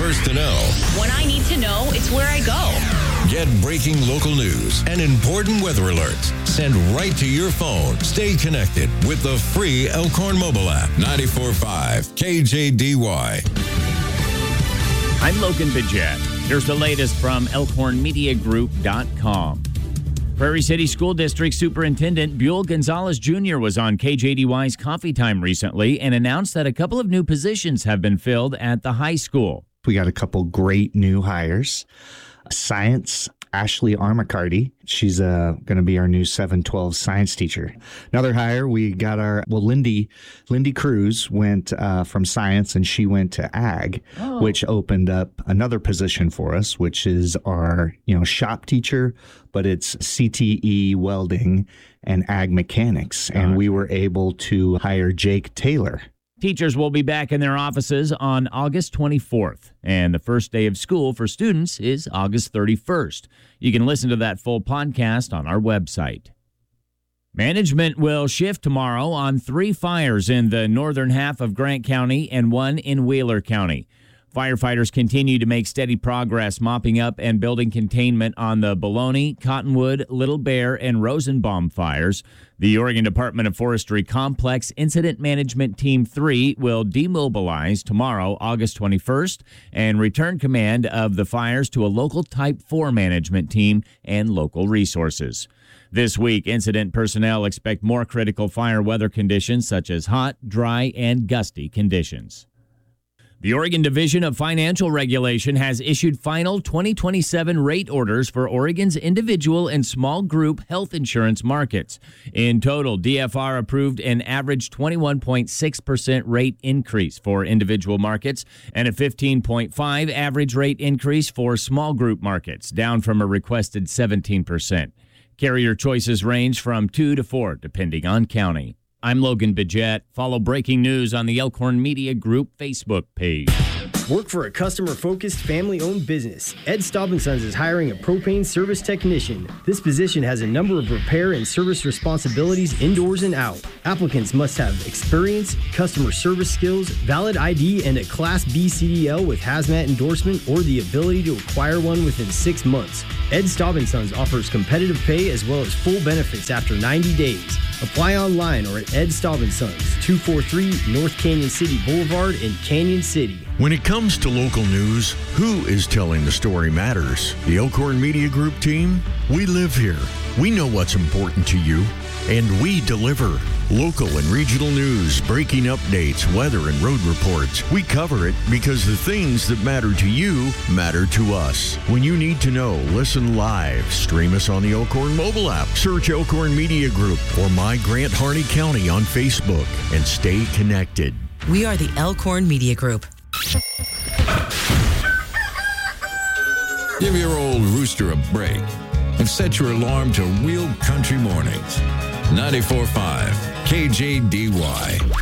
first to know. When I need to know, it's where I go. Get breaking local news and important weather alerts sent right to your phone. Stay connected with the free Elkhorn mobile app. 94.5 KJDY. I'm Logan Bidget. Here's the latest from ElkhornMediaGroup.com. Prairie City School District Superintendent Buell Gonzalez Jr. was on KJDY's Coffee Time recently and announced that a couple of new positions have been filled at the high school. We got a couple great new hires. Science, Ashley Armacardi. She's going to be our new 712 science teacher. Another hire, we got Lindy Cruz went from science and she went to ag, which opened up another position for us, which is our, shop teacher, but it's CTE welding and ag mechanics. And we were able to hire Jake Taylor. Teachers will be back in their offices on August 24th, and the first day of school for students is August 31st. You can listen to that full podcast on our website. Management will shift tomorrow on 3 fires in the northern half of Grant County and 1 in Wheeler County. Firefighters continue to make steady progress mopping up and building containment on the Baloney, Cottonwood, Little Bear, and Rosenbaum fires. The Oregon Department of Forestry Complex Incident Management Team 3 will demobilize tomorrow, August 21st, and return command of the fires to a local Type 4 management team and local resources. This week, incident personnel expect more critical fire weather conditions such as hot, dry, and gusty conditions. The Oregon Division of Financial Regulation has issued final 2027 rate orders for Oregon's individual and small group health insurance markets. In total, DFR approved an average 21.6% rate increase for individual markets and a 15.5% average rate increase for small group markets, down from a requested 17%. Carrier choices range from 2 to 4, depending on county. I'm Logan Bidget. Follow breaking news on the Elkhorn Media Group Facebook page. Work for a customer-focused, family-owned business. Ed Staub & Sons is hiring a propane service technician. This position has a number of repair and service responsibilities indoors and out. Applicants must have experience, customer service skills, valid ID, and a Class B CDL with hazmat endorsement or the ability to acquire one within 6 months. Ed Staub & Sons offers competitive pay as well as full benefits after 90 days. Apply online or at Ed Staub & Sons, 243 North Canyon City Boulevard in Canyon City. When it comes to local news, who is telling the story matters? The Elkhorn Media Group team? We live here. We know what's important to you, and we deliver. Local and regional news, breaking updates, weather, and road reports. We cover it because the things that matter to you matter to us. When you need to know, listen live. Stream us on the Elkhorn mobile app. Search Elkhorn Media Group or My Grant Harney County on Facebook and stay connected. We are the Elkhorn Media Group. Give your old rooster a break and set your alarm to real country mornings. 94.5 KJDY.